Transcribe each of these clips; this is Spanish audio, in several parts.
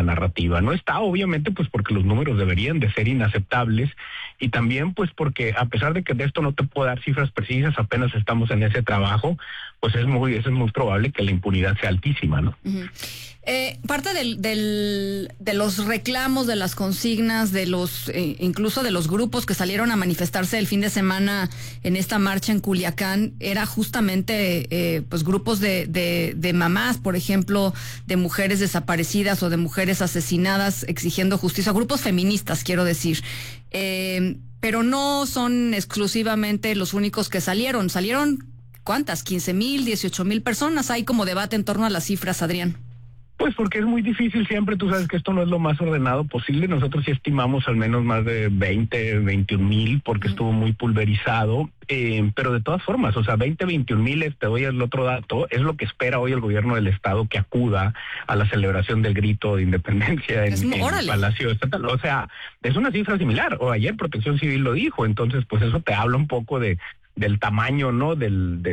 narrativa. No está, obviamente, pues porque los números deberían de ser inaceptables, y también pues porque a pesar de que de esto no te puedo dar cifras precisas, apenas estamos en ese trabajo, pues es muy probable que la impunidad sea altísima, ¿no? Uh-huh. Parte de los reclamos, de las consignas, de los incluso de los grupos que salieron a manifestarse el fin de semana en esta marcha en Culiacán, era justamente pues grupos de mamás, por ejemplo, de mujeres desaparecidas o de mujeres asesinadas exigiendo justicia, grupos feministas, quiero decir. Pero no son exclusivamente los únicos que salieron. ¿Cuántas? 15,000, 18,000 personas. Hay como debate en torno a las cifras, Adrián. Pues porque es muy difícil siempre, tú sabes que esto no es lo más ordenado posible. Nosotros sí estimamos al menos más de 21,000 porque estuvo muy pulverizado, pero de todas formas, o sea, 21,000, te doy el otro dato, es lo que espera hoy el gobierno del estado que acuda a la celebración del grito de independencia en el Palacio Estatal. O sea, es una cifra similar, o ayer Protección Civil lo dijo, entonces pues eso te habla un poco del tamaño, ¿no? De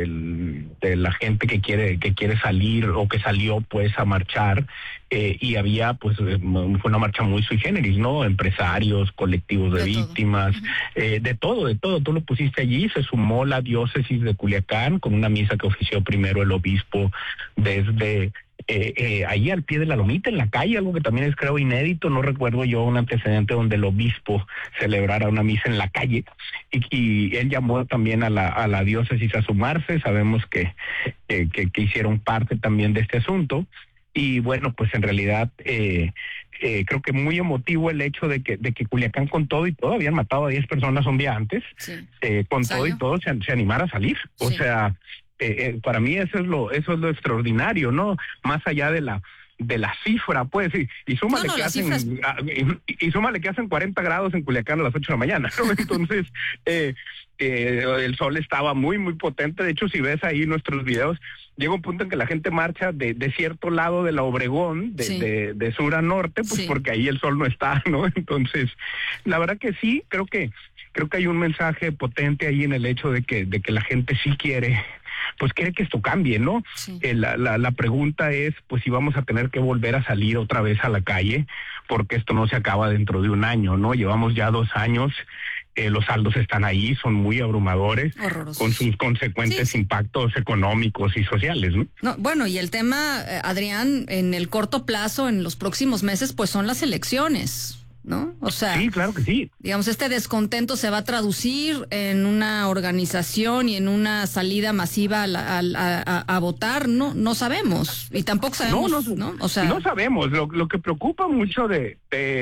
la gente que quiere salir o que salió pues a marchar, y había pues fue una marcha muy sui generis, ¿no? Empresarios, colectivos de víctimas, de todo, tú lo pusiste allí. Se sumó la diócesis de Culiacán con una misa que ofició primero el obispo desde ahí al pie de la lomita, en la calle, algo que también es, creo, inédito. No recuerdo yo un antecedente donde el obispo celebrara una misa en la calle, y él llamó también a la diócesis a sumarse. Sabemos que hicieron parte también de este asunto, y bueno, pues en realidad creo que muy emotivo el hecho de que Culiacán, con todo y todo, habían matado a 10 personas un día antes, con todo y todo se animara a salir, o sea, para mí eso es lo extraordinario, ¿no? Más allá de la cifra, pues, y súmale y súmale que hacen 40 grados en Culiacán a las 8 de la mañana, ¿no? Entonces, el sol estaba muy, muy potente. De hecho, si ves ahí nuestros videos, llega un punto en que la gente marcha de cierto lado de la Obregón, de sur a norte, pues porque ahí el sol no está, ¿no? Entonces, la verdad que sí, creo que hay un mensaje potente ahí en el hecho de que la gente sí quiere que esto cambie, ¿no? Sí. La pregunta es, pues, si vamos a tener que volver a salir otra vez a la calle, porque esto no se acaba dentro de un año, ¿no? Llevamos ya 2 años, los saldos están ahí, son muy abrumadores, horrorosos, con sus consecuentes impactos económicos y sociales, ¿no? No, bueno, y el tema, Adrián, en el corto plazo, en los próximos meses, pues son las elecciones, ¿no? O sea, sí, claro que sí. Digamos, este descontento se va a traducir en una organización y en una salida masiva a votar, no sabemos, y tampoco sabemos, ¿no? O sea, no sabemos. Lo que preocupa mucho del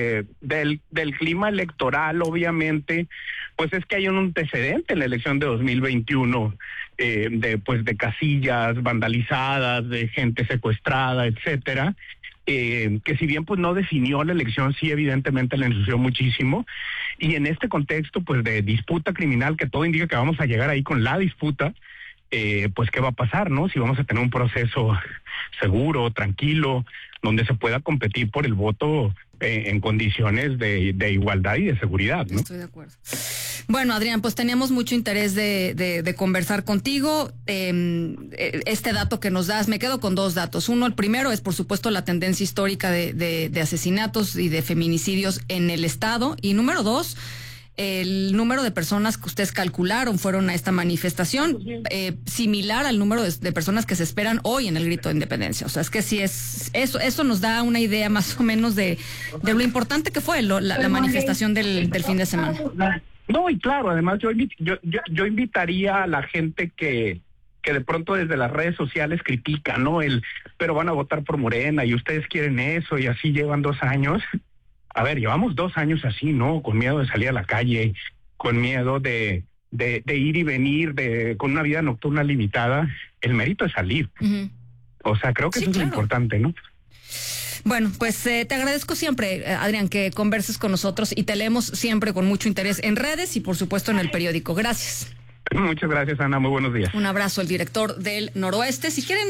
clima electoral, obviamente, pues es que hay un antecedente en la elección de 2021, de casillas vandalizadas, de gente secuestrada, etcétera. Que si bien pues no definió la elección, sí evidentemente la ensució muchísimo, y en este contexto pues de disputa criminal, que todo indica que vamos a llegar ahí con la disputa, pues qué va a pasar, ¿no? Si vamos a tener un proceso seguro, tranquilo, donde se pueda competir por el voto en condiciones de igualdad y de seguridad, ¿no? Estoy de acuerdo. Bueno, Adrián, pues teníamos mucho interés de conversar contigo. Este dato que nos das, me quedo con 2 datos. Uno, el primero es, por supuesto, la tendencia histórica de asesinatos y de feminicidios en el estado. Y número 2, el número de personas que ustedes calcularon fueron a esta manifestación, similar al número de personas que se esperan hoy en el grito de independencia. O sea, es que sí eso nos da una idea más o menos de lo importante que fue la manifestación del fin de semana. No, y claro, además yo invitaría a la gente que de pronto desde las redes sociales critica, ¿no? Pero van a votar por Morena y ustedes quieren eso, y así llevan 2 años. A ver, llevamos 2 años así, ¿no? Con miedo de salir a la calle, con miedo de ir y venir, con una vida nocturna limitada. El mérito es salir. Uh-huh. O sea, creo que sí, eso es lo importante, ¿no? Bueno, pues te agradezco siempre, Adrián, que converses con nosotros, y te leemos siempre con mucho interés en redes y, por supuesto, en el periódico. Gracias. Muchas gracias, Ana. Muy buenos días. Un abrazo al director del Noroeste. Si quieren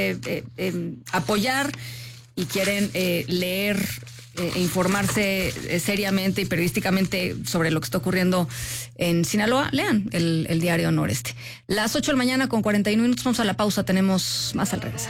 apoyar y quieren leer e informarse seriamente y periodísticamente sobre lo que está ocurriendo en Sinaloa, lean el diario Noreste. Las 8 de la mañana con 41 minutos. Vamos a la pausa, tenemos más al regresar.